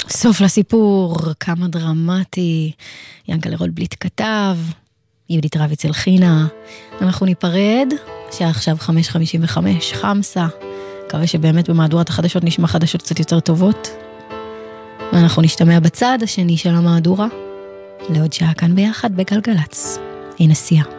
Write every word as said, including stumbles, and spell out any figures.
סוף לסיפור, כמה דרמטי. ינקלה רולבליט כתב, יהודית רביץ הלחינה. אנחנו ניפרד, שעכשיו חמש חמישים וחמש, חמסה. מקווה שבאמת במהדורת החדשות נשמע חדשות קצת יותר טובות. ואנחנו נשתמע בצד השני של המהדורה. לעוד שעה כאן ביחד בגלגלץ. הנה סיה.